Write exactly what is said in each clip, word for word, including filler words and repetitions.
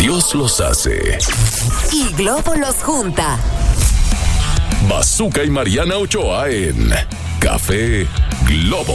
Dios los hace y Globo los junta. Bazooka y Mariana Ochoa en Café Globo.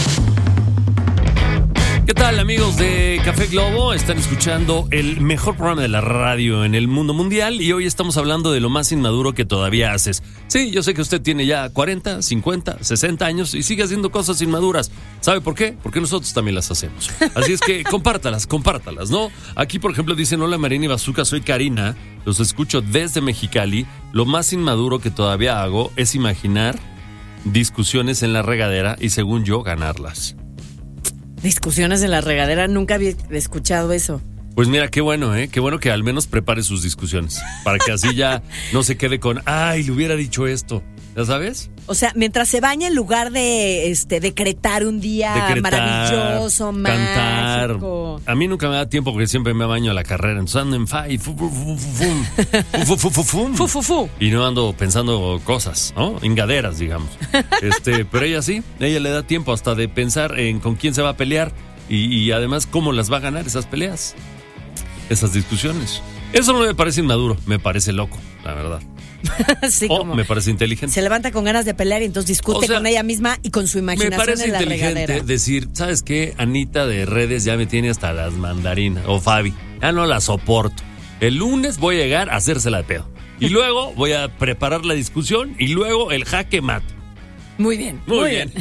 ¿Qué tal, amigos de Café Globo? Están escuchando el mejor programa de la radio en el mundo mundial y hoy estamos hablando de lo más inmaduro que todavía haces. Sí, yo sé que usted tiene ya cuarenta, cincuenta, sesenta años y sigue haciendo cosas inmaduras. ¿Sabe por qué? Porque nosotros también las hacemos. Así es que compártalas, compártalas, ¿no? Aquí, por ejemplo, dicen: hola, Mariana y Bazooka, soy Karina, los escucho desde Mexicali. Lo más inmaduro que todavía hago es imaginar discusiones en la regadera y, según yo, ganarlas. Discusiones en la regadera, nunca había escuchado eso. Pues mira, qué bueno, ¿eh? Qué bueno que al menos prepare sus discusiones, para que así ya no se quede con, ay, le hubiera dicho esto, ¿ya sabes? O sea, mientras se baña, en lugar de este decretar un día decretar, maravilloso, cantar. Mágico. A mí nunca me da tiempo porque siempre me baño a la carrera, entonces ando en fa y fu, fu, fu, fu, fu, fu, fu, fu, fu, fu, fu. Y no ando pensando cosas, ¿no? Engaderas, digamos. Este, pero ella sí, ella le da tiempo hasta de pensar en con quién se va a pelear y, y además cómo las va a ganar esas peleas, esas discusiones. Eso no me parece inmaduro, me parece loco, la verdad. Sí, o como me parece inteligente. Se levanta con ganas de pelear y entonces discute, o sea, con ella misma y con su imaginación me parece en la inteligente regadera. Decir, ¿sabes qué? Anita de redes ya me tiene hasta las mandarinas. O Fabi, ya no la soporto. El lunes voy a llegar a hacérsela de pedo. Y luego voy a preparar la discusión y luego el jaque mate. Muy bien, muy, muy bien. bien.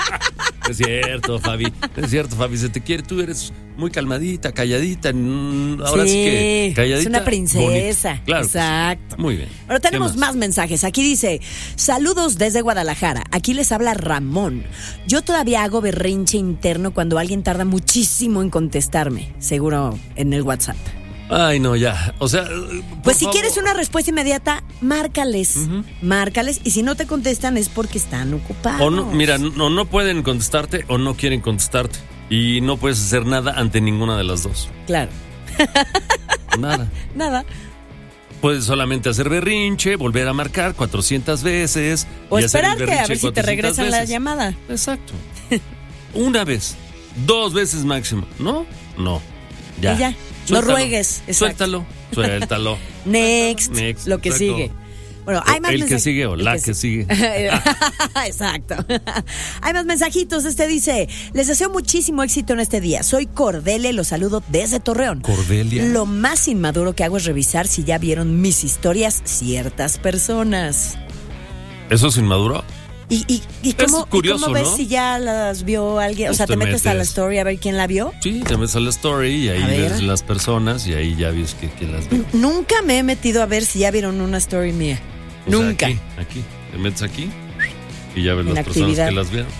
Es cierto, Fabi. Es cierto, Fabi. Se te quiere. Tú eres muy calmadita, calladita. Ahora sí, sí que calladita. Es una princesa. Bonita. Claro. Exacto. Muy bien. Ahora tenemos más? más mensajes. Aquí dice: saludos desde Guadalajara. Aquí les habla Ramón. Yo todavía hago berrinche interno cuando alguien tarda muchísimo en contestarme. Seguro en el WhatsApp. Ay, no, ya. O sea, pues si favor. quieres una respuesta inmediata, márcales. Uh-huh. Márcales. Y si no te contestan es porque están ocupados. O no, mira, no, no pueden contestarte o no quieren contestarte. Y no puedes hacer nada ante ninguna de las dos. Claro. Nada. Nada. Puedes solamente hacer berrinche, volver a marcar cuatrocientas veces. O y esperarte hacer el a ver si te regresan veces. la llamada. Exacto. Una vez. Dos veces máximo. ¿No? No. Ya. Y ya. Suéltalo. No ruegues. Exacto. Suéltalo. Suéltalo. Next. Next. Lo que Exacto. sigue. Bueno, hay más el mensajes. que sigue o la que, que sigue. Exacto. Hay más mensajitos. Este dice: les deseo muchísimo éxito en este día. Soy Cordelia y los saludo desde Torreón. Cordelia. Lo más inmaduro que hago es revisar si ya vieron mis historias ciertas personas. ¿Eso es inmaduro? ¿Y, y, y cómo, curioso, ¿y cómo ves ¿no? si ya las vio alguien? Pues o sea, ¿te, te metes, metes a la story a ver quién la vio? Sí, te metes a la story y ahí ves las personas y ahí ya ves que, que las vio. Nunca me he metido a ver si ya vieron una story mía. O sea, Nunca. Aquí, aquí, te metes aquí y ya ves en las actividad. personas que las vieron.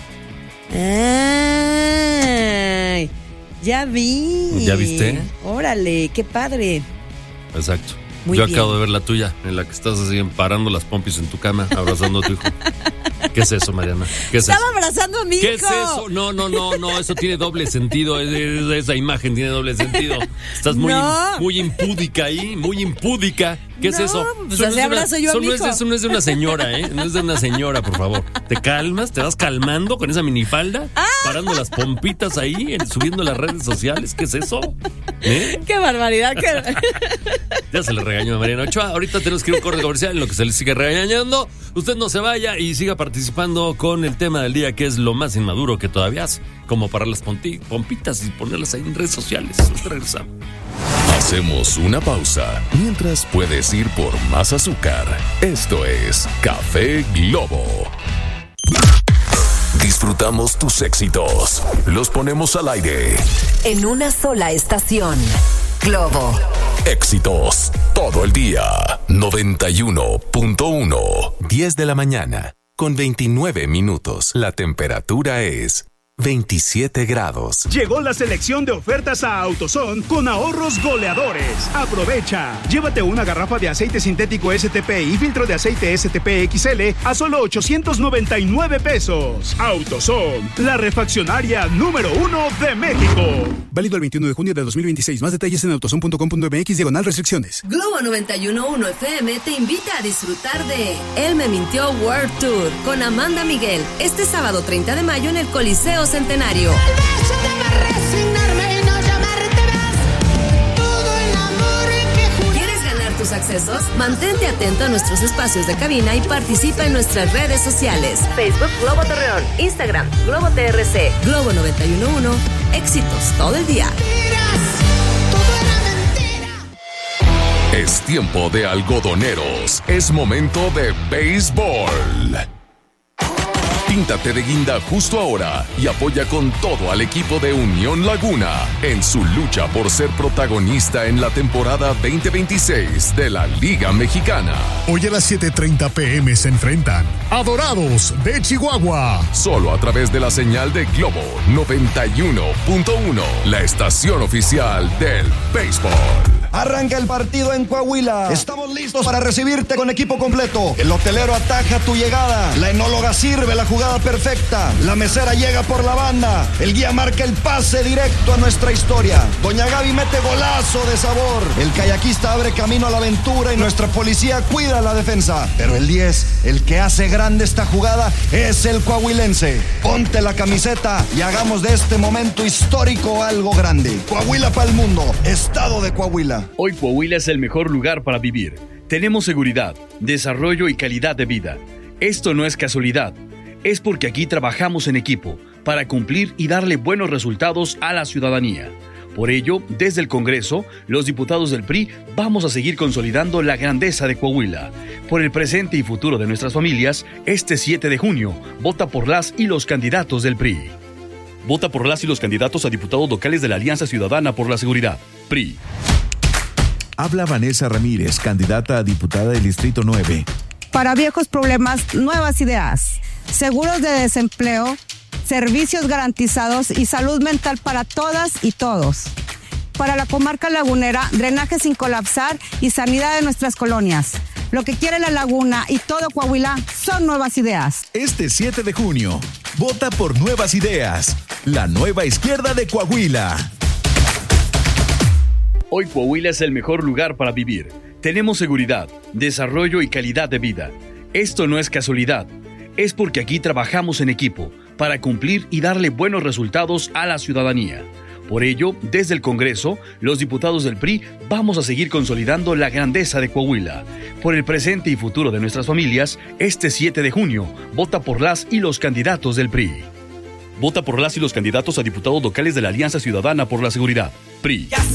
Ay, ya vi. ¿Ya viste? Órale, qué padre. Exacto. Muy Yo bien. acabo de ver la tuya, en la que estás así parando las pompis en tu cama, abrazando a tu hijo. ¿Qué es eso, Mariana? ¿Qué es Estaba eso? abrazando a mi ¿Qué hijo. es eso? No, no, no, no, eso tiene doble sentido. Es, es, esa imagen tiene doble sentido. Estás muy, No. muy impúdica ahí, muy impúdica. ¿Qué No, es eso? pues Eso no así es de una- abrazo yo a eso mi no es- hijo. Eso no es de una señora, ¿eh? No es de una señora, por favor. ¿Te calmas? ¿Te vas calmando con esa minifalda? Ah. Parando las pompitas ahí, en- subiendo las redes sociales. ¿Qué es eso? ¿Eh? Qué barbaridad. Qué... Ya se le regañó a Mariana Ochoa. Ahorita tenemos que ir a un corte comercial en lo que se le sigue regañando. Usted no se vaya y siga participando con el tema del día, que es lo más inmaduro que todavía hace. Como parar las ponti- pompitas y ponerlas ahí en redes sociales. Regresamos. Hacemos una pausa mientras puedes ir por más azúcar. Esto es Café Globo. Disfrutamos tus éxitos. Los ponemos al aire. En una sola estación. Globo. Éxitos todo el día. noventa y uno punto uno. diez de la mañana, con veintinueve minutos. La temperatura es veintisiete grados. Llegó la selección de ofertas a AutoZone con ahorros goleadores. Aprovecha. Llévate una garrafa de aceite sintético S T P y filtro de aceite S T P X L a solo ochocientos noventa y nueve pesos. AutoZone, la refaccionaria número uno de México. Válido el veintiuno de junio de dos mil veintiséis. Más detalles en autozone punto com punto m x diagonal restricciones. Globo noventa y uno punto uno F M te invita a disfrutar de Él me mintió World Tour con Amanda Miguel este sábado treinta de mayo en el Coliseo Centenario. El beso de más resignarme y no llamarte más. Todo el amor y sucesos? Mantente atento a nuestros espacios de cabina y participa en nuestras redes sociales. Facebook Globo Torreón, Instagram Globo T R C, Globo noventa y uno punto uno. Éxitos todo el día. Es tiempo de algodoneros. Es momento de béisbol. Píntate de guinda justo ahora y apoya con todo al equipo de Unión Laguna en su lucha por ser protagonista en la temporada veinte veintiséis de la Liga Mexicana. Hoy a las siete treinta pm se enfrentan a Dorados de Chihuahua. Solo a través de la señal de Globo noventa y uno punto uno, la estación oficial del béisbol. Arranca el partido en Coahuila. Estamos listos para recibirte con equipo completo. El hotelero ataja tu llegada. La enóloga sirve la jugada perfecta. La mesera llega por la banda. El guía marca el pase directo a nuestra historia. Doña Gaby mete golazo de sabor. El kayakista abre camino a la aventura y nuestra policía cuida la defensa. Pero el diez, el que hace grande esta jugada, es el coahuilense. Ponte la camiseta y hagamos de este momento histórico algo grande. Coahuila para el mundo. Estado de Coahuila. Hoy Coahuila es el mejor lugar para vivir. Tenemos seguridad, desarrollo y calidad de vida. Esto no es casualidad. Es porque aquí trabajamos en equipo para cumplir y darle buenos resultados a la ciudadanía. Por ello, desde el Congreso, los diputados del P R I vamos a seguir consolidando la grandeza de Coahuila. Por el presente y futuro de nuestras familias, este siete de junio, vota por las y los candidatos del P R I. Vota por las y los candidatos a diputados locales de la Alianza Ciudadana por la Seguridad, P R I. Habla Vanessa Ramírez, candidata a diputada del Distrito nueve. Para viejos problemas, nuevas ideas. Seguros de desempleo, servicios garantizados y salud mental para todas y todos. Para la comarca lagunera, drenaje sin colapsar y sanidad de nuestras colonias. Lo que quiere la laguna y todo Coahuila son nuevas ideas. Este siete de junio, vota por Nuevas Ideas, la nueva izquierda de Coahuila. Hoy Coahuila es el mejor lugar para vivir. Tenemos seguridad, desarrollo y calidad de vida. Esto no es casualidad. Es porque aquí trabajamos en equipo para cumplir y darle buenos resultados a la ciudadanía. Por ello, desde el Congreso, los diputados del P R I vamos a seguir consolidando la grandeza de Coahuila. Por el presente y futuro de nuestras familias, este siete de junio, vota por las y los candidatos del P R I. Vota por las y los candidatos a diputados locales de la Alianza Ciudadana por la Seguridad, P R I.